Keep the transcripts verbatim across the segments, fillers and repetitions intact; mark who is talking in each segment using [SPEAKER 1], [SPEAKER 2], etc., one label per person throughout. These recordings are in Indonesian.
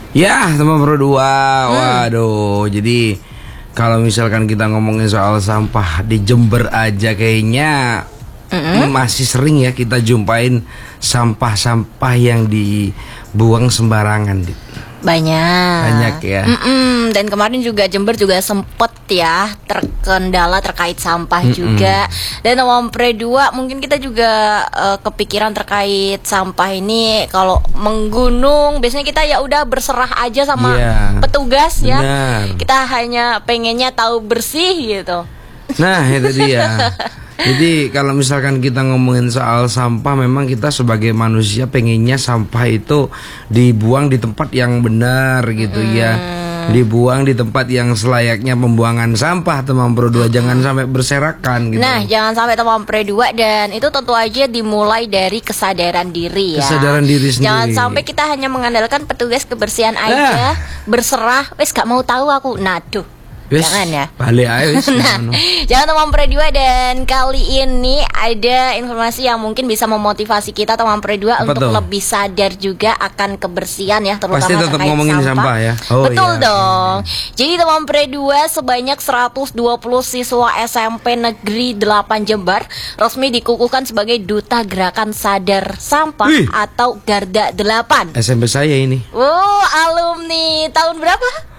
[SPEAKER 1] Ya, teman Pro dua.
[SPEAKER 2] Hmm.
[SPEAKER 1] Waduh, jadi kalau misalkan kita ngomongin soal sampah di Jember aja kayaknya
[SPEAKER 2] Mm-mm.
[SPEAKER 1] masih sering ya kita jumpain sampah-sampah yang dibuang sembarangan. Dit.
[SPEAKER 2] Banyak.
[SPEAKER 1] Banyak ya.
[SPEAKER 2] Mm-mm. Dan kemarin juga Jember juga sempet ya terkendala terkait sampah
[SPEAKER 1] Mm-mm.
[SPEAKER 2] juga. Dan Teman Pre dua mungkin kita juga uh, kepikiran terkait sampah ini. Kalau menggunung biasanya kita ya udah berserah aja sama
[SPEAKER 1] Iya.
[SPEAKER 2] petugas ya.
[SPEAKER 1] Benar.
[SPEAKER 2] Kita hanya pengennya tahu bersih gitu.
[SPEAKER 1] Nah, itu dia. Jadi kalau misalkan kita ngomongin soal sampah, memang kita sebagai manusia pengennya sampah itu dibuang di tempat yang benar gitu
[SPEAKER 2] Hmm.
[SPEAKER 1] ya. Dibuang di tempat yang selayaknya pembuangan sampah, teman Pro dua. Jangan sampai berserakan gitu.
[SPEAKER 2] Nah, jangan sampai Teman Pre dua, dan itu tentu aja dimulai dari kesadaran diri ya.
[SPEAKER 1] Kesadaran diri sendiri.
[SPEAKER 2] Jangan sampai kita hanya mengandalkan petugas kebersihan aja, berserah, wes gak mau tahu aku. Nah, tuh.
[SPEAKER 1] Wes,
[SPEAKER 2] Jangan ya.
[SPEAKER 1] balik aja wes.
[SPEAKER 2] Nah, jangan Teman Pre dua, dan kali ini ada informasi yang mungkin bisa memotivasi kita Teman Pre dua
[SPEAKER 1] Apa
[SPEAKER 2] untuk
[SPEAKER 1] tuh?
[SPEAKER 2] lebih sadar juga akan kebersihan ya, terutama
[SPEAKER 1] Pasti tetap
[SPEAKER 2] terkait
[SPEAKER 1] ngomongin sampah ya. Oh,
[SPEAKER 2] Betul
[SPEAKER 1] iya.
[SPEAKER 2] dong. Jadi Teman Pre dua sebanyak seratus dua puluh siswa S M P Negeri delapan Jember resmi dikukuhkan sebagai duta gerakan sadar sampah
[SPEAKER 1] Wih.
[SPEAKER 2] atau Garda delapan.
[SPEAKER 1] S M P saya ini.
[SPEAKER 2] Wow, alumni tahun berapa?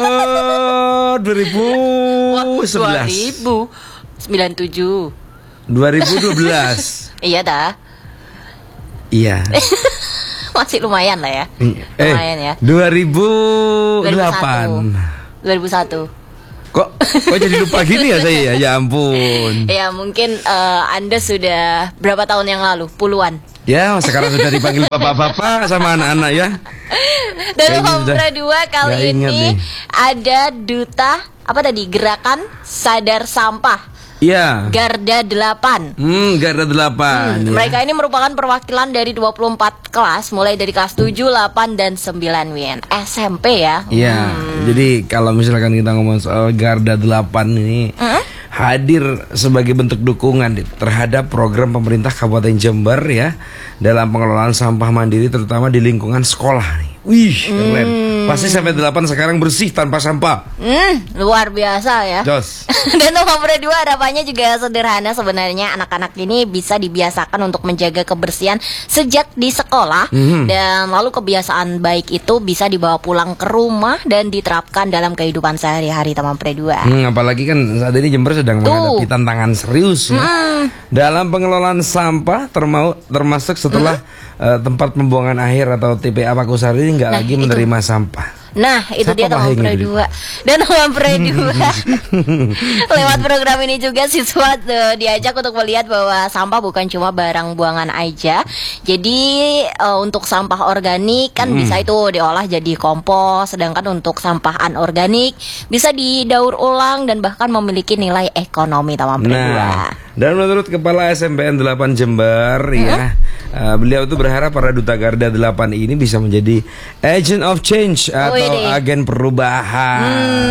[SPEAKER 1] Oh, dua ribu sebelas.
[SPEAKER 2] dua ribu sembilan puluh tujuh.
[SPEAKER 1] dua ribu dua belas.
[SPEAKER 2] Iya dah.
[SPEAKER 1] Iya.
[SPEAKER 2] Masih lumayan lah ya.
[SPEAKER 1] Eh,
[SPEAKER 2] Lumayan ya.
[SPEAKER 1] dua ribu delapan.
[SPEAKER 2] dua ribu satu.
[SPEAKER 1] Kok kok jadi lupa gini ya saya ya? Ya ampun.
[SPEAKER 2] Ya mungkin eh, Anda sudah berapa tahun yang lalu? Puluhan.
[SPEAKER 1] Ya, sekarang sudah dipanggil bapak-bapak sama anak-anak ya.
[SPEAKER 2] Dan
[SPEAKER 1] Kayaknya sudah
[SPEAKER 2] Kompra dua kali
[SPEAKER 1] nggak ingat
[SPEAKER 2] ini
[SPEAKER 1] nih.
[SPEAKER 2] ada duta apa tadi? Gerakan Sadar Sampah
[SPEAKER 1] Iya.
[SPEAKER 2] Garda delapan.
[SPEAKER 1] Hmm, Garda delapan.
[SPEAKER 2] Hmm,
[SPEAKER 1] ya.
[SPEAKER 2] Mereka ini merupakan perwakilan dari dua puluh empat kelas, mulai dari kelas tujuh, delapan, dan sembilan Win. S M P ya.
[SPEAKER 1] Iya.
[SPEAKER 2] Hmm.
[SPEAKER 1] Jadi kalau misalkan kita ngomong soal Garda delapan ini
[SPEAKER 2] Hmm?
[SPEAKER 1] hadir sebagai bentuk dukungan Dit, terhadap program pemerintah Kabupaten Jember ya dalam pengelolaan sampah mandiri terutama di lingkungan sekolah nih. Wih, keren. Pasti sampai delapan sekarang bersih tanpa sampah.
[SPEAKER 2] Hmm, luar biasa ya.
[SPEAKER 1] Jos.
[SPEAKER 2] Dan nomor dua harapannya juga sederhana sebenarnya, anak-anak ini bisa dibiasakan untuk menjaga kebersihan sejak di sekolah.
[SPEAKER 1] Mhm.
[SPEAKER 2] Dan lalu kebiasaan baik itu bisa dibawa pulang ke rumah dan diterapkan dalam kehidupan sehari-hari Teman Pre dua.
[SPEAKER 1] Hmm, apalagi kan saat ini Jember sedang menghadapi tantangan serius ya.
[SPEAKER 2] Hmm.
[SPEAKER 1] Dalam pengelolaan sampah termau, termasuk setelah eh, tempat pembuangan akhir atau T P A Pakusari nggak
[SPEAKER 2] Nah,
[SPEAKER 1] lagi
[SPEAKER 2] itu.
[SPEAKER 1] menerima sampah.
[SPEAKER 2] Nah, itu
[SPEAKER 1] Siapa
[SPEAKER 2] dia Teman
[SPEAKER 1] bahayanya
[SPEAKER 2] Pre
[SPEAKER 1] dulu?
[SPEAKER 2] dua. Dan Teman Pre dua lewat program ini juga siswa tuh diajak untuk melihat bahwa sampah bukan cuma barang buangan aja. Jadi eh, untuk sampah organik kan bisa itu diolah jadi kompos, sedangkan untuk sampah anorganik bisa didaur ulang dan bahkan memiliki nilai ekonomi Teman Pre dua.
[SPEAKER 1] Nah, dan menurut Kepala S M P N delapan Jember ya, uh, beliau itu berharap para duta Garda delapan ini bisa menjadi agent of change atau
[SPEAKER 2] Wih.
[SPEAKER 1] agen perubahan.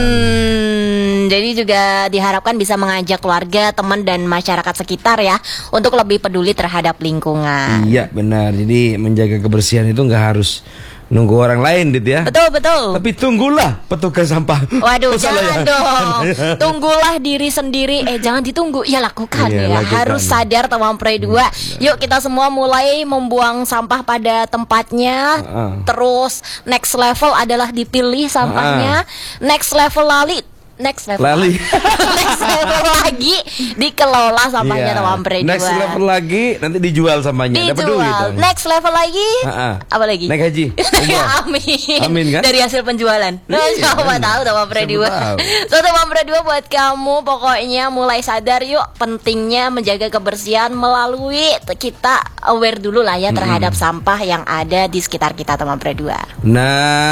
[SPEAKER 2] Hmm, jadi juga diharapkan bisa mengajak keluarga, teman, dan masyarakat sekitar ya untuk lebih peduli terhadap lingkungan.
[SPEAKER 1] Iya benar. Jadi menjaga kebersihan itu nggak harus nunggu orang lain, Dit ya.
[SPEAKER 2] Betul betul.
[SPEAKER 1] Tapi tunggulah petugas sampah.
[SPEAKER 2] Waduh,
[SPEAKER 1] Oh, salah
[SPEAKER 2] jangan
[SPEAKER 1] ya?
[SPEAKER 2] dong. Tunggulah diri sendiri. Eh, jangan ditunggu. Ya lakukan
[SPEAKER 1] Iya,
[SPEAKER 2] ya.
[SPEAKER 1] lakukan.
[SPEAKER 2] Harus sadar Teman Pre dua. Yuk kita semua mulai membuang sampah pada tempatnya.
[SPEAKER 1] Heeh.
[SPEAKER 2] Terus next level adalah dipilih sampahnya. Next level lali Next level
[SPEAKER 1] Lali.
[SPEAKER 2] Next level lagi dikelola sampahnya
[SPEAKER 1] Iya.
[SPEAKER 2] Teman Pre dua.
[SPEAKER 1] Next level lagi nanti dijual sampahnya. Dapat duit
[SPEAKER 2] Dijual.
[SPEAKER 1] dong.
[SPEAKER 2] Next level lagi.
[SPEAKER 1] Ha-ha.
[SPEAKER 2] Apa lagi?
[SPEAKER 1] Naik haji. Umrah.
[SPEAKER 2] Amin.
[SPEAKER 1] Amin, kan?
[SPEAKER 2] Dari hasil penjualan. Nah,
[SPEAKER 1] Iya,
[SPEAKER 2] siapa
[SPEAKER 1] benar.
[SPEAKER 2] tahu Teman Pre
[SPEAKER 1] Siapa
[SPEAKER 2] dua.
[SPEAKER 1] tahu.
[SPEAKER 2] So Teman Pre dua buat kamu pokoknya mulai sadar yuk pentingnya menjaga kebersihan melalui kita aware dulu lah ya terhadap sampah yang ada di sekitar kita Teman Pre dua.
[SPEAKER 1] Nah.